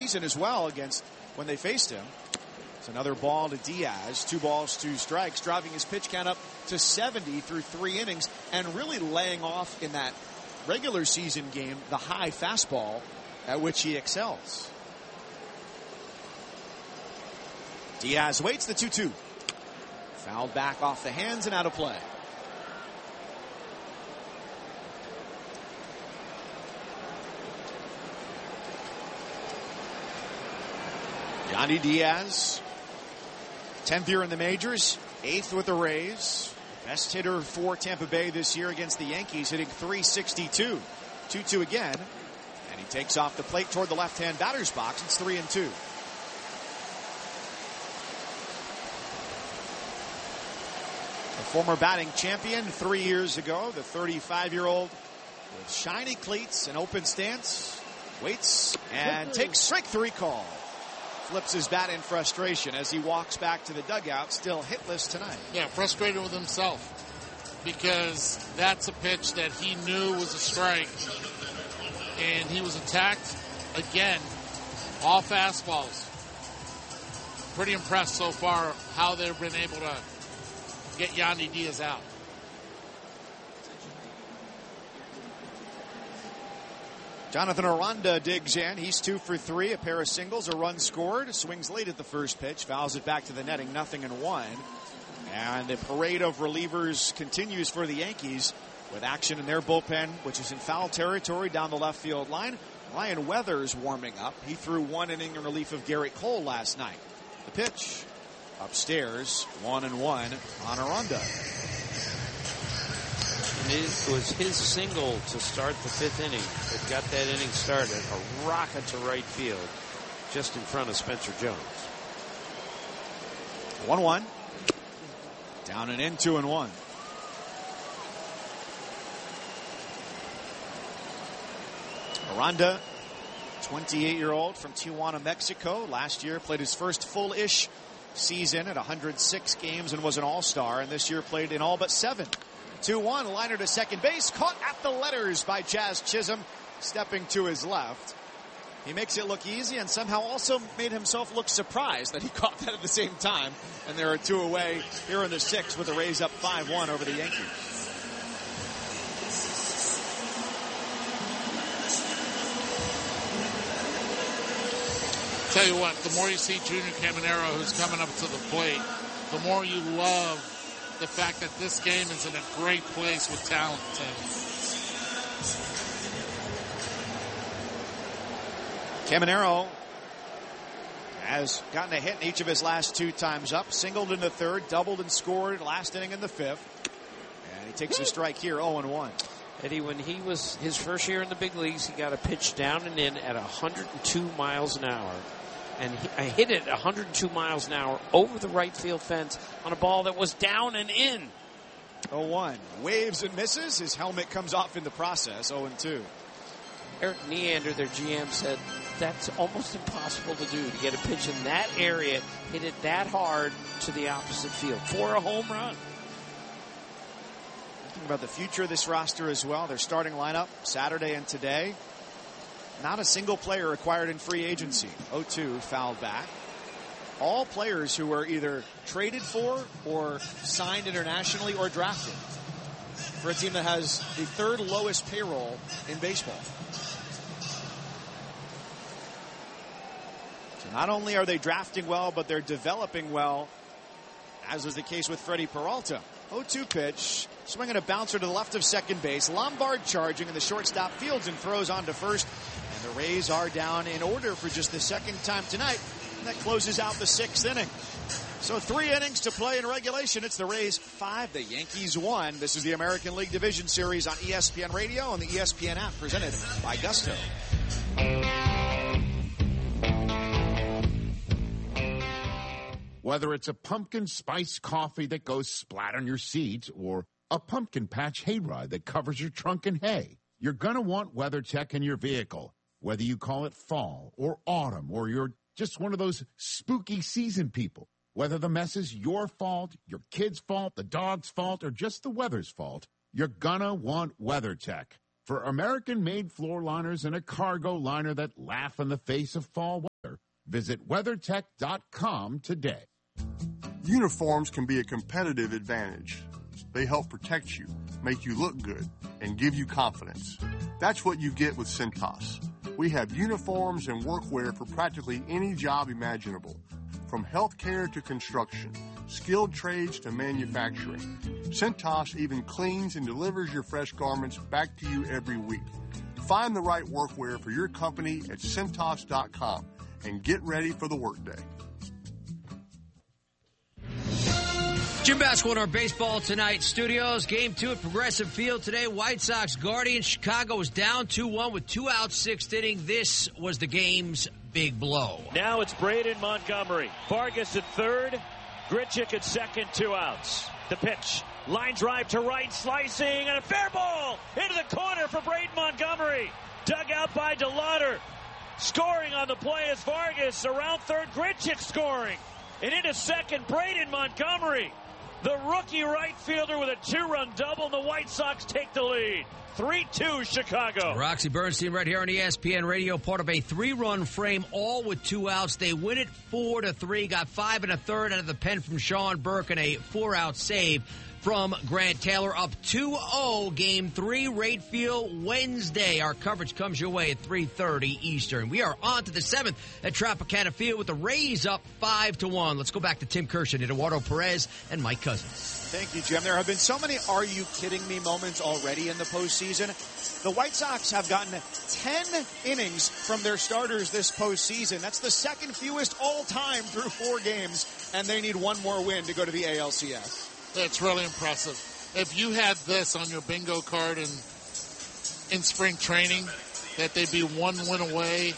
season as well against when they faced him. It's another ball to Diaz. 2 balls, 2 strikes, driving his pitch count up to 70 through 3 innings and really laying off in that regular season game the high fastball at which he excels. Diaz waits the 2-2. Fouled back off the hands and out of play. Yandy Diaz, 10th year in the majors, 8th with the Rays. Best hitter for Tampa Bay this year against the Yankees, hitting .362. 2-2 again. And he takes off the plate toward the left-hand batter's box. It's 3-2. A former batting champion 3 years ago, the 35-year-old with shiny cleats and open stance, waits and takes strike 3 call. Flips his bat in frustration as he walks back to the dugout, still hitless tonight. Yeah, frustrated with himself because that's a pitch that he knew was a strike, and he was attacked again, all fastballs. Pretty impressed so far how they've been able to get Yandy Diaz out. Jonathan Aranda digs in. He's 2 for 3. A pair of singles, a run scored. Swings late at the first pitch. Fouls it back to the netting. 0-1. And the parade of relievers continues for the Yankees with action in their bullpen, which is in foul territory down the left field line. Ryan Weathers warming up. He threw 1 inning in relief of Garrett Cole last night. The pitch upstairs, 1-1 on Aranda. And it was his single to start the 5th inning that got that inning started. A rocket to right field just in front of Spencer Jones. 1-1. Down and in, 2-1. Aranda, 28-year-old from Tijuana, Mexico. Last year played his first full-ish season at 106 games and was an all-star. And this year played in all but 7. 2-1, liner to second base, caught at the letters by Jazz Chisholm, stepping to his left. He makes it look easy and somehow also made himself look surprised that he caught that at the same time. And there are 2 away here in the 6th with the Rays up 5-1 over the Yankees. Tell you what, the more you see Junior Caminero, who's coming up to the plate, the more you love the fact that this game is in a great place with talent. Caminero has gotten a hit in each of his last 2 times up. Singled in the 3rd, doubled and scored last inning in the 5th. And he takes a strike here, 0-1. Eddie, when he was his first year in the big leagues, he got a pitch down and in at 102 miles an hour. And I hit it 102 miles an hour over the right field fence on a ball that was down and in. 0-1. Waves and misses. His helmet comes off in the process. 0-2. Eric Neander, their GM, said that's almost impossible to do, to get a pitch in that area, hit it that hard to the opposite field for a home run. Thinking about the future of this roster as well. Their starting lineup Saturday and today. Not a single player acquired in free agency. 0-2, fouled back. All players who were either traded for or signed internationally or drafted for a team that has the 3rd lowest payroll in baseball. So not only are they drafting well, but they're developing well, as was the case with Freddie Peralta. 0-2 pitch, swinging a bouncer to the left of second base. Lombard charging, and the shortstop fields and throws on to first. And the Rays are down in order for just the 2nd time tonight. And that closes out the 6th inning. So 3 innings to play in regulation. It's the Rays 5, the Yankees 1. This is the American League Division Series on ESPN Radio and the ESPN app, presented by Gusto. Whether it's a pumpkin spice coffee that goes splat on your seats or a pumpkin patch hayride that covers your trunk in hay, you're going to want WeatherTech in your vehicle. Whether you call it fall or autumn or you're just one of those spooky season people, whether the mess is your fault, your kid's fault, the dog's fault, or just the weather's fault, you're going to want WeatherTech. For American-made floor liners and a cargo liner that laugh in the face of fall weather, Visit WeatherTech.com today. Uniforms can be a competitive advantage. They help protect you, make you look good, and give you confidence. That's what you get with Cintas. We have uniforms and workwear for practically any job imaginable, from healthcare to construction, skilled trades to manufacturing. Cintas even cleans and delivers your fresh garments back to you every week. Find the right workwear for your company at Cintas.com and get ready for the workday. Jim Basco in our Baseball Tonight studios. Game 2 at Progressive Field today. White Sox Guardians. Chicago was down 2-1 with 2 outs, 6th inning. This was the game's big blow. Now it's Braden Montgomery. Vargas at third. Grichuk at second, 2 outs. The pitch. Line drive to right, slicing, and a fair ball into the corner for Braden Montgomery. Dug out by DeLauder. Scoring on the play is Vargas. Around third, Grichuk scoring. And into second, Braden Montgomery. The rookie right fielder with a 2-run double, and the White Sox take the lead. 3-2 Chicago. Roxy Bernstein right here on ESPN Radio, part of a 3-run frame, all with 2 outs. They win it 4-3, got 5 1/3 out of the pen from Sean Burke and a 4-out save from Grant Taylor. Up 2-0, Game 3, Rate Field Wednesday. Our coverage comes your way at 3:30 Eastern. We are on to the 7th at Tropicana Field with the Rays up 5-1. Let's go back to Tim Kirshen, Eduardo Perez, and Mike Cousins. Thank you, Jim. There have been so many "are you kidding me" moments already in the postseason. The White Sox have gotten 10 innings from their starters this postseason. That's the second fewest all time through 4 games, and they need one more win to go to the ALCS. That's really impressive. If you had this on your bingo card in spring training, that they'd be 1 win away,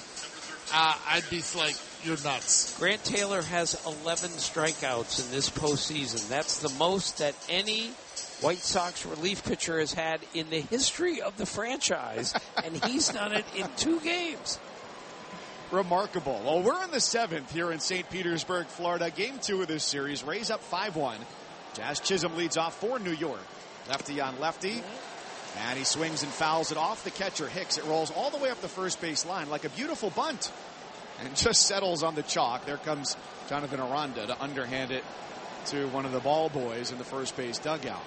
I'd be like, you're nuts. Grant Taylor has 11 strikeouts in this postseason. That's the most that any White Sox relief pitcher has had in the history of the franchise, and he's done it in 2 games. Remarkable. Well, we're in the 7th here in St. Petersburg, Florida. Game 2 of this series. Rays up 5-1. Jazz Chisholm leads off for New York. Lefty on lefty. And he swings and fouls it off the catcher, Hicks. It rolls all the way up the first base line like a beautiful bunt. And just settles on the chalk. There comes Jonathan Aranda to underhand it to one of the ball boys in the first base dugout.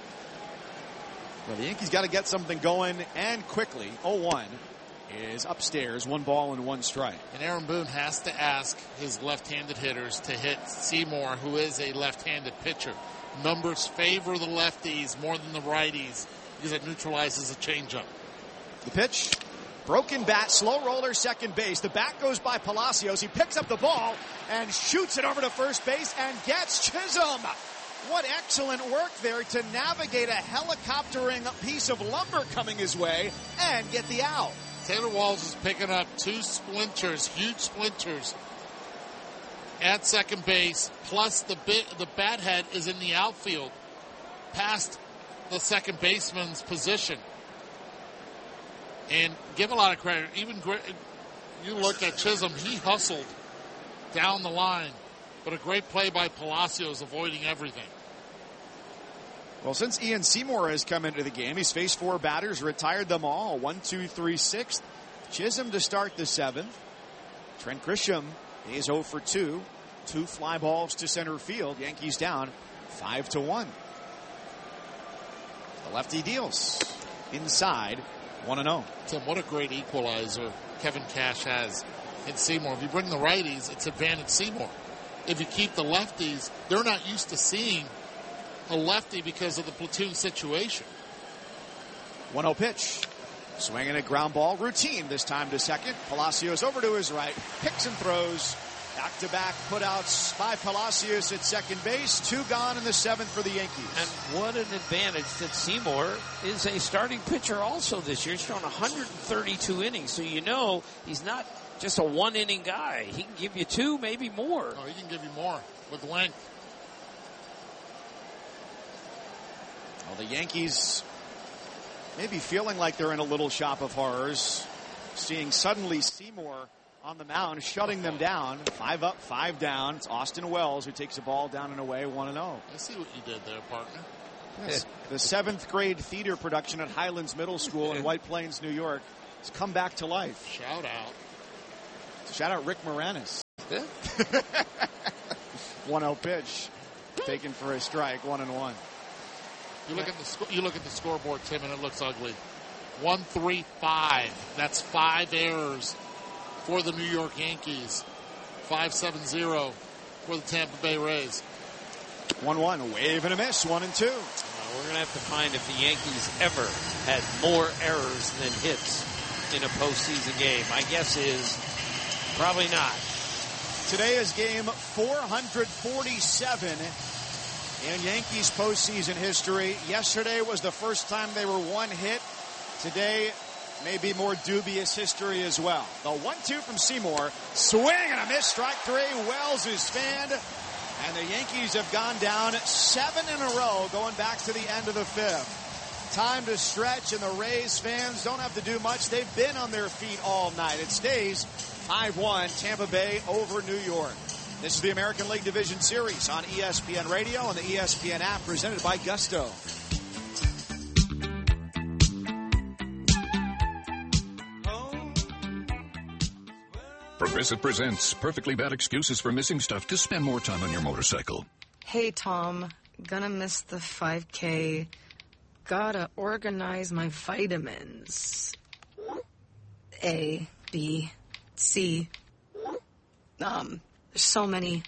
Well, the Yankees got to get something going, and quickly. 0-1 is upstairs, 1 ball and 1 strike. And Aaron Boone has to ask his left-handed hitters to hit Seymour, who is a left-handed pitcher. Numbers favor the lefties more than the righties because it neutralizes a changeup. The pitch. Broken bat, slow roller, second base. The bat goes by Palacios. He picks up the ball and shoots it over to first base and gets Chisholm. What excellent work there to navigate a helicoptering piece of lumber coming his way and get the out. Taylor Walls is picking up 2 splinters, huge splinters, at second base, plus the bat head is in the outfield, past the second baseman's position. And give a lot of credit. Even you look at Chisholm, he hustled down the line, but a great play by Palacios avoiding everything. Well, since Ian Seymour has come into the game, he's faced 4 batters, retired them all. 1, 2, 3, 6. Chisholm to start the 7th. Trent Grisham is 0 for 2. 2 fly balls to center field. Yankees down 5-1. The lefty deals inside 1-0. Tim, what a great equalizer Kevin Cash has in Seymour. If you bring the righties, it's advantage Seymour. If you keep the lefties, they're not used to seeing a lefty because of the platoon situation. 1-0 pitch. Swinging a ground ball. Routine this time to second. Palacios over to his right. Picks and throws. Back-to-back putouts by Palacios at second base. 2 gone in the 7th for the Yankees. And what an advantage that Seymour is a starting pitcher also this year. He's thrown 132 innings, so you know he's not just a 1-inning guy. He can give you 2, maybe more. Oh, he can give you more with length. Well, the Yankees may be feeling like they're in a little shop of horrors, seeing suddenly Seymour on the mound, shutting them down. 5 up, 5 down. It's Austin Wells who takes the ball down and away, 1-0. I see what you did there, partner. Yes. The 7th grade theater production at Highlands Middle School in White Plains, New York, has come back to life. Shout out. Shout out Rick Moranis. that. 1-0 pitch. Taken for a strike, 1-1. You look at the scoreboard, Tim, and it looks ugly. 1-3-5. That's 5 errors for the New York Yankees. 5-7-0 for the Tampa Bay Rays. 1-1, wave and a miss, 1-2. We're going to have to find if the Yankees ever had more errors than hits in a postseason game. My guess is probably not. Today is game 447 in Yankees postseason history. Yesterday was the first time they were one hit. Today may be more dubious history as well. The 1-2 from Seymour. Swing and a miss. Strike 3. Wells is fanned. And the Yankees have gone down 7 in a row going back to the end of the 5th. Time to stretch, and the Rays fans don't have to do much. They've been on their feet all night. It stays 5-1 Tampa Bay over New York. This is the American League Division Series on ESPN Radio and the ESPN app, presented by Gusto. Progressive presents Perfectly Bad Excuses for Missing Stuff to spend more time on your motorcycle. Hey, Tom. Gonna miss the 5K. Gotta organize my vitamins. A, B, C. There's so many.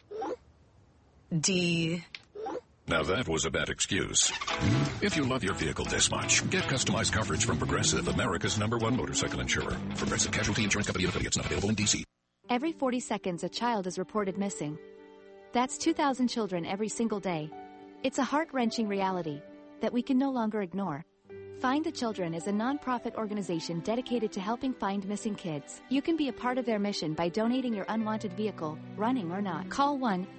D. Now that was a bad excuse. If you love your vehicle this much, get customized coverage from Progressive, America's #1 motorcycle insurer. Progressive Casualty Insurance Company and affiliates, not available in D.C. Every 40 seconds, a child is reported missing. That's 2,000 children every single day. It's a heart-wrenching reality that we can no longer ignore. Find the Children is a non-profit organization dedicated to helping find missing kids. You can be a part of their mission by donating your unwanted vehicle, running or not. Call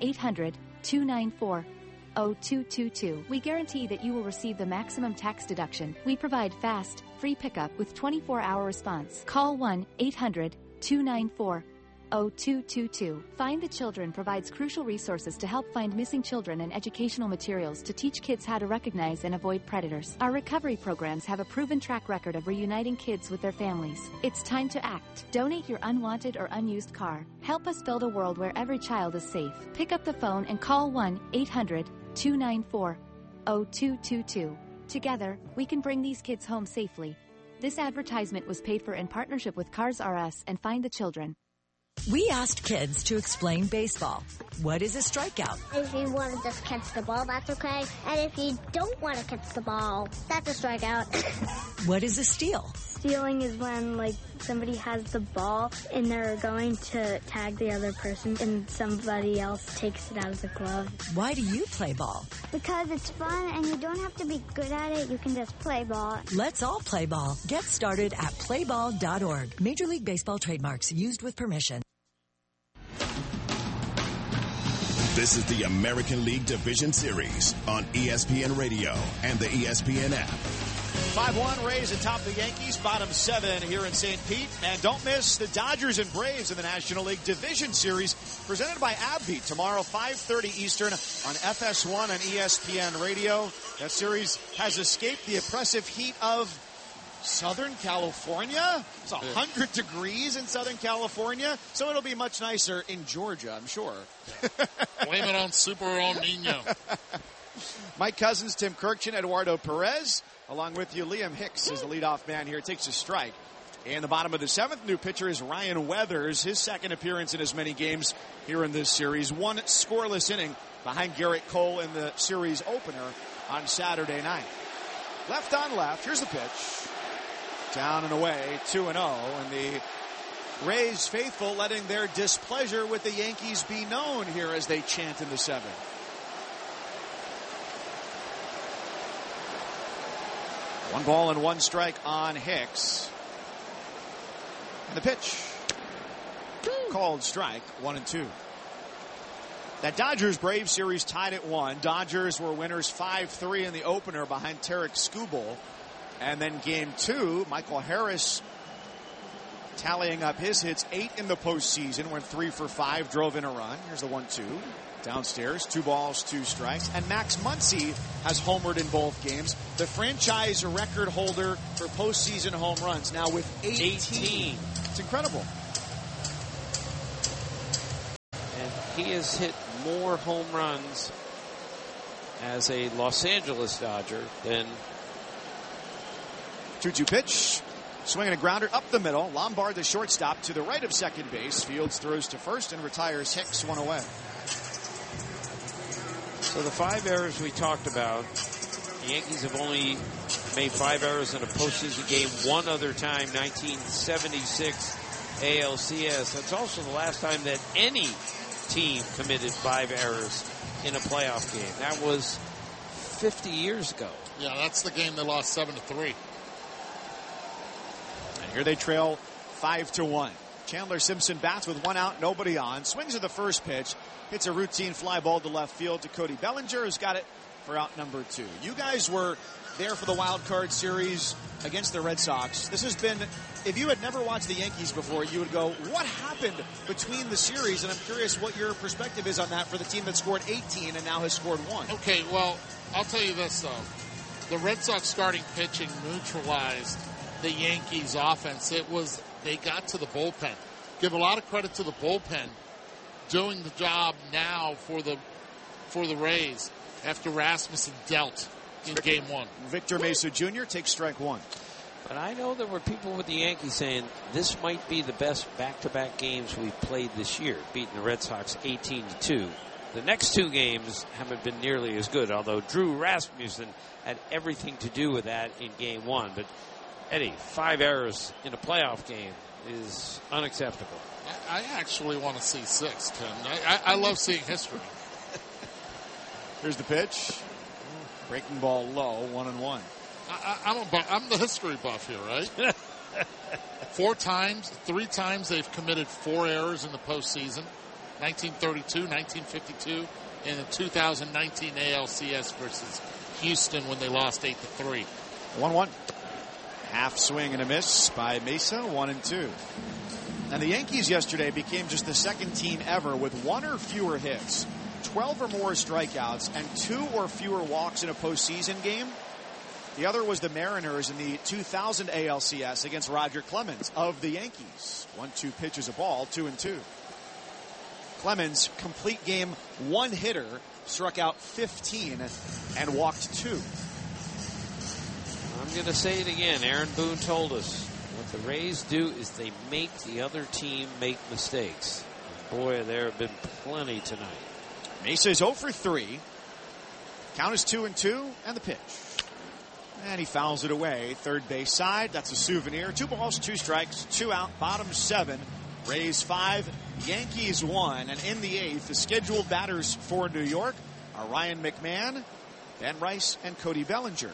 1-800-294-0222. We guarantee that you will receive the maximum tax deduction. We provide fast, free pickup with 24-hour response. Call 1-800-294-0222. Find the Children provides crucial resources to help find missing children and educational materials to teach kids how to recognize and avoid predators. Our recovery programs have a proven track record of reuniting kids with their families. It's time to act. Donate your unwanted or unused car. Help us build a world where every child is safe. Pick up the phone and call 1-800-294-0222. Together, we can bring these kids home safely. This advertisement was paid for in partnership with Cars R Us and Find the Children. We asked kids to explain baseball. What is a strikeout? If you want to just catch the ball, that's okay. And if you don't want to catch the ball, that's a strikeout. What is a steal? Stealing is when, somebody has the ball and they're going to tag the other person and somebody else takes it out of the glove. Why do you play ball? Because it's fun and you don't have to be good at it. You can just play ball. Let's all play ball. Get started at playball.org. Major League Baseball trademarks used with permission. This is the American League Division Series on ESPN Radio and the ESPN app. 5-1 Rays atop the Yankees, bottom 7 here in St. Pete. And don't miss the Dodgers and Braves in the National League Division Series, presented by AbbVie, tomorrow 5:30 Eastern on FS1 and ESPN Radio. That series has escaped the oppressive heat of Southern California. It's 100 degrees in Southern California, so it'll be much nicer in Georgia, I'm sure. Blame it on Super El Nino. Mike Cousins, Tim Kirkchin, Eduardo Perez, along with you, Liam Hicks is the leadoff man here. Takes a strike. In the bottom of the 7th, new pitcher is Ryan Weathers. His second appearance in as many games here in this series. One scoreless inning behind Garrett Cole in the series opener on Saturday night. Left on left. Here's the pitch. Down and away, 2-0, and the Rays faithful letting their displeasure with the Yankees be known here as they chant in the 7th. One ball and one strike on Hicks. And the pitch. Called strike, 1-2. That Dodgers-Braves series tied at 1. Dodgers were winners 5-3 in the opener behind Tarek Skubal. And then game 2, Michael Harris tallying up his hits, 8 in the postseason, went 3 for 5, drove in a run. Here's the 1-2. Downstairs, 2 balls, 2 strikes. And Max Muncy has homered in both games. The franchise record holder for postseason home runs, now with 18. It's incredible. he has hit more home runs as a Los Angeles Dodger than... 2-2 pitch. Swinging a grounder up the middle. Lombard, the shortstop, to the right of second base. Fields throws to first and retires Hicks, one away. So the 5 errors we talked about, the Yankees have only made 5 errors in a postseason game one other time, 1976 ALCS. That's also the last time that any team committed 5 errors in a playoff game. That was 50 years ago. Yeah, that's the game they lost 7-3. And here they trail 5-1. Chandler Simpson bats with 1 out, nobody on. Swings at the first pitch. Hits a routine fly ball to left field to Cody Bellinger, who's got it for out number 2. You guys were there for the wild card series against the Red Sox. This has been, if you had never watched the Yankees before, you would go, what happened between the series? And I'm curious what your perspective is on that for the team that scored 18 and now has scored 1. Okay, well, I'll tell you this, though. The Red Sox starting pitching neutralized the Yankees offense. They got to the bullpen. Give a lot of credit to the bullpen doing the job now for the Rays after Rasmussen dealt in game 1. Victor Mesa Jr. takes strike 1. But I know there were people with the Yankees saying this might be the best back-to-back games we've played this year, beating the Red Sox 18-2. The next 2 games haven't been nearly as good, although Drew Rasmussen had everything to do with that in game 1. But, Eddie, 5 errors in a playoff game is unacceptable. I actually want to see 6, Tim. I love seeing history. Here's the pitch. Breaking ball low, 1-1. I'm the history buff here, right? 3 times they've committed 4 errors in the postseason. 1932, 1952, and the 2019 ALCS versus Houston when they lost 8-3. 1-1. Half swing and a miss by Mesa, 1-2. And the Yankees yesterday became just the second team ever with 1 or fewer hits, 12 or more strikeouts, and 2 or fewer walks in a postseason game. The other was the Mariners in the 2000 ALCS against Roger Clemens of the Yankees. 1-2 pitches a ball, 2-2. Clemens, complete game 1 hitter, struck out 15 and walked 2. I'm going to say it again. Aaron Boone told us what the Rays do is they make the other team make mistakes. And boy, there have been plenty tonight. Mesa's 0 for 3. Count is 2-2, and the pitch. And he fouls it away. Third base side. That's a souvenir. 2 balls, 2 strikes, 2 out. Bottom 7. Rays 5, Yankees 1. And in the 8th, the scheduled batters for New York are Ryan McMahon, Ben Rice, and Cody Bellinger.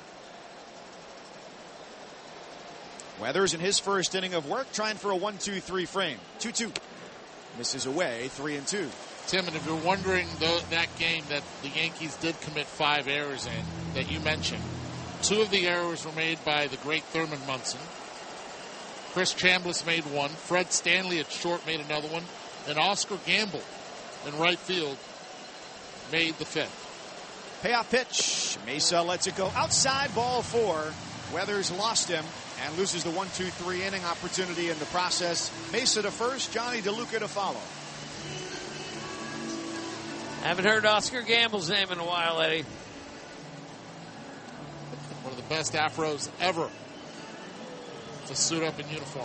Weathers in his first inning of work trying for a 1-2-3 frame. 2-2. Misses away, 3-2. Tim, and if you're wondering that game that the Yankees did commit 5 errors in that you mentioned, 2 of the errors were made by the great Thurman Munson. Chris Chambliss made 1. Fred Stanley at short made another one. And Oscar Gamble in right field made the 5th. Payoff pitch. Mesa lets it go outside, ball 4. Weathers lost him and loses the 1-2-3 inning opportunity in the process. Mesa to first, Johnny DeLuca to follow. Haven't heard Oscar Gamble's name in a while, Eddie. One of the best afros ever to suit up in uniform.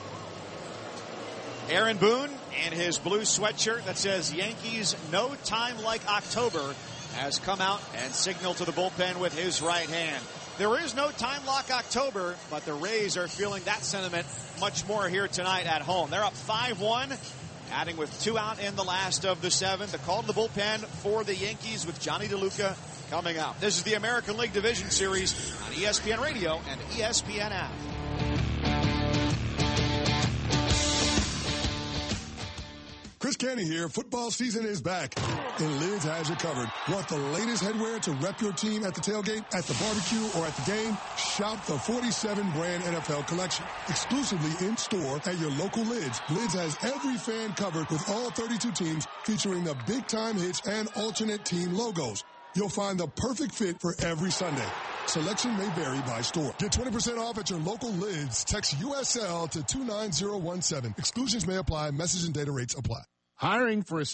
Aaron Boone in his blue sweatshirt that says Yankees no time like October has come out and signaled to the bullpen with his right hand. There is no time like October, but the Rays are feeling that sentiment much more here tonight at home. They're up 5-1, adding with 2 out in the last of the 7th. The call to the bullpen for the Yankees with Johnny DeLuca coming up. This is the American League Division Series on ESPN Radio and ESPN app. Chris Canty here. Football season is back, and Lids has you covered. Want the latest headwear to rep your team at the tailgate, at the barbecue, or at the game? Shop the 47 brand NFL collection. Exclusively in store at your local Lids. Lids has every fan covered with all 32 teams featuring the big time hits and alternate team logos. You'll find the perfect fit for every Sunday. Selection may vary by store. Get 20% off at your local Lids. Text USL to 29017. Exclusions may apply. Message and data rates apply. Hiring for a